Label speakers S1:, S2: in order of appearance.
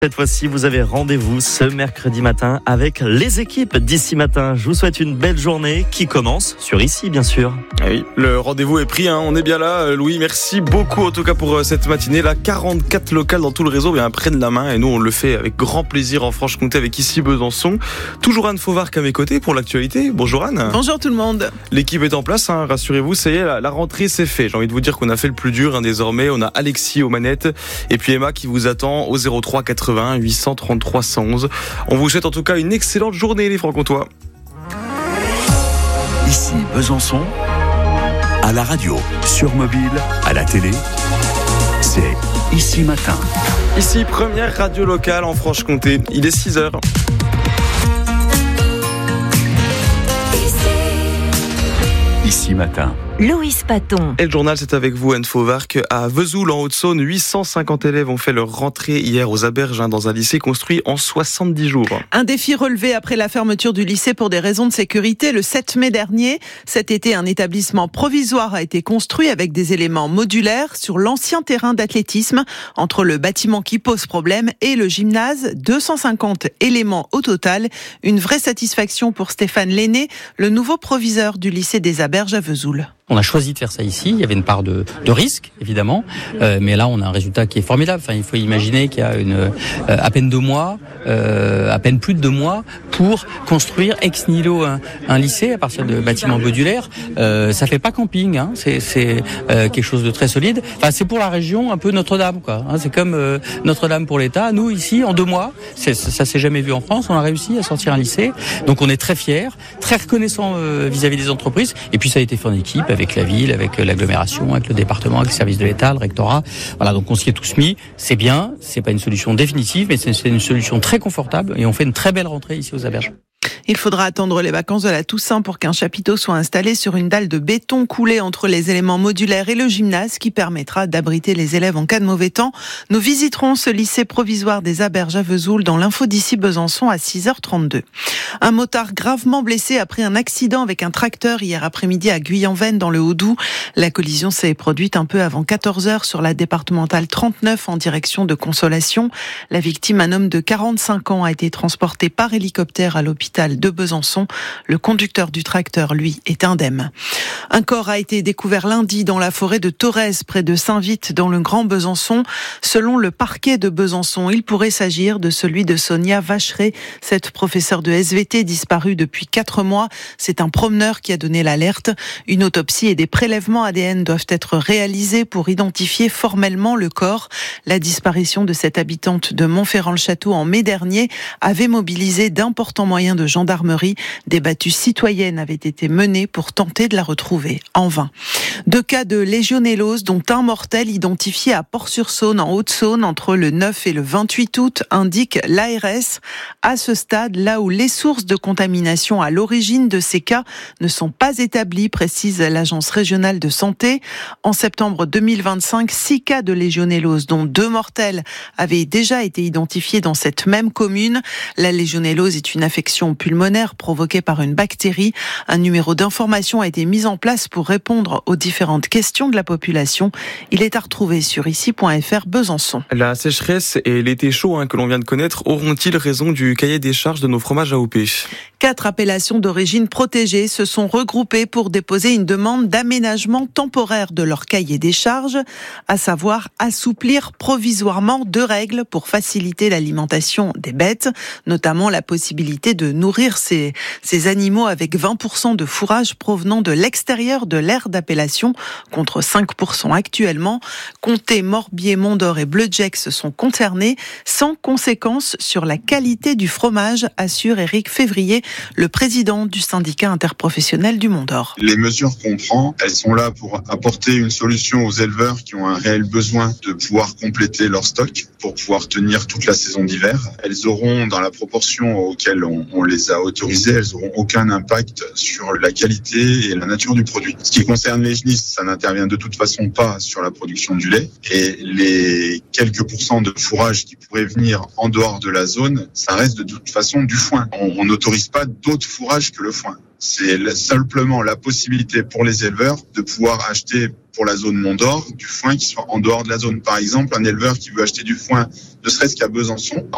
S1: Cette fois-ci, vous avez rendez-vous ce mercredi matin avec les équipes d'Ici Matin. Je vous souhaite une belle journée qui commence sur Ici, bien sûr.
S2: Oui, le rendez-vous est pris, on est bien là. Louis, merci beaucoup en tout cas pour cette matinée. Là, 44 locales dans tout le réseau prennent la main et nous on le fait avec grand plaisir en Franche-Comté avec Ici Besançon. Toujours Anne Fauvarc à mes côtés pour l'actualité. Bonjour Anne.
S3: Bonjour tout le monde.
S2: L'équipe est en place, rassurez-vous, ça y est, la rentrée c'est fait. J'ai envie de vous dire qu'on a fait le plus dur désormais. On a Alexis aux manettes et puis Emma qui vous attend au 03 80 833 111. On vous souhaite en tout cas une excellente journée les Franc-Comtois.
S4: Ici Besançon, à la radio, sur mobile, à la télé, c'est Ici Matin.
S2: Ici, première radio locale en Franche-Comté. Il est 6h.
S4: Ici Matin.
S5: Louis Paton.
S2: Et le journal, c'est avec vous, Anne Fauvarc. À Vesoul, en Haute-Saône, 850 élèves ont fait leur rentrée hier aux Aberges, dans un lycée construit en 70 jours.
S3: Un défi relevé après la fermeture du lycée pour des raisons de sécurité le 7 mai dernier. Cet été, un établissement provisoire a été construit avec des éléments modulaires sur l'ancien terrain d'athlétisme. Entre le bâtiment qui pose problème et le gymnase, 250 éléments au total. Une vraie satisfaction pour Stéphane Lenné, le nouveau proviseur du lycée des Aberges à Vesoul.
S6: On a choisi de faire ça ici. Il y avait une part de risque, évidemment, mais là, on a un résultat qui est formidable. Enfin, il faut imaginer qu'il y a à peine 2 mois, à peine plus de 2 mois, pour construire ex nihilo un lycée à partir de bâtiments modulaires. Ça fait pas camping, c'est quelque chose de très solide. Enfin, c'est pour la région un peu Notre-Dame, quoi. C'est comme Notre-Dame pour l'État. Nous, ici, en 2 mois, ça s'est jamais vu en France. On a réussi à sortir un lycée, donc on est très fiers, très reconnaissants vis-à-vis des entreprises. Et puis, ça a été fait en équipe avec la ville, avec l'agglomération, avec le département, avec le service de l'État, le rectorat. Voilà, donc on s'y est tous mis. C'est bien, c'est pas une solution définitive, mais c'est une solution très confortable et on fait une très belle rentrée ici aux Aberges.
S3: Il faudra attendre les vacances de la Toussaint pour qu'un chapiteau soit installé sur une dalle de béton coulée entre les éléments modulaires et le gymnase qui permettra d'abriter les élèves en cas de mauvais temps. Nous visiterons ce lycée provisoire des Aberges à Vesoul dans l'info d'ici Besançon à 6h32. Un motard gravement blessé après un accident avec un tracteur hier après-midi à Guyanvennes dans le Haut-Doubs. La collision s'est produite un peu avant 14h sur la départementale 39 en direction de Consolation. La victime, un homme de 45 ans, a été transporté par hélicoptère à l'hôpital de Besançon. Le conducteur du tracteur, lui, est indemne. Un corps a été découvert lundi dans la forêt de Thorez, près de Saint-Vite, dans le Grand Besançon. Selon le parquet de Besançon, il pourrait s'agir de celui de Sonia Vacheret, cette professeure de SVT disparue depuis 4 mois. C'est un promeneur qui a donné l'alerte. Une autopsie et des prélèvements ADN doivent être réalisés pour identifier formellement le corps. La disparition de cette habitante de Montferrand-le-Château en mai dernier avait mobilisé d'importants moyens de gendarmerie. Des battues citoyennes avaient été menées pour tenter de la retrouver. En vain. 2 cas de légionellose, dont un mortel identifié à Port-sur-Saône, en Haute-Saône, entre le 9 et le 28 août, indique l'ARS. À ce stade, là où les sources de contamination à l'origine de ces cas ne sont pas établies, précise l'Agence régionale de santé. En septembre 2025, 6 cas de légionellose, dont 2 mortels, avaient déjà été identifiés dans cette même commune. La légionellose est une affection pulmonaire provoquée par une bactérie. Un numéro d'information a été mis en place pour répondre aux différentes questions de la population. Il est à retrouver sur ici.fr Besançon.
S2: La sécheresse et l'été chaud que l'on vient de connaître auront-ils raison du cahier des charges de nos fromages AOP ?
S3: 4 appellations d'origine protégée se sont regroupées pour déposer une demande d'aménagement temporaire de leur cahier des charges, à savoir assouplir provisoirement 2 règles pour faciliter l'alimentation des bêtes, notamment la possibilité de nourrir ces animaux avec 20% de fourrage provenant de l'extérieur de l'aire d'appellation, contre 5% actuellement. Comté, Morbier, Mont-d'Or et Bleu-Gex sont concernés, sans conséquence sur la qualité du fromage, assure Éric Février, le président du syndicat interprofessionnel du Mont-d'Or.
S7: Les mesures qu'on prend, elles sont là pour apporter une solution aux éleveurs qui ont un réel besoin de pouvoir compléter leur stock pour pouvoir tenir toute la saison d'hiver. Elles auront, dans la proportion auquel on les a autorisées, elles n'auront aucun impact sur la qualité et la nature du produit. Ce qui concerne les genisses, ça n'intervient de toute façon pas sur la production du lait. Et les quelques pourcents de fourrage qui pourraient venir en dehors de la zone, ça reste de toute façon du foin. On n'autorise pas d'autres fourrages que le foin. C'est simplement la possibilité pour les éleveurs de pouvoir acheter pour la zone Mont-d'Or du foin qui soit en dehors de la zone. Par exemple, un éleveur qui veut acheter du foin, ne serait-ce qu'à Besançon,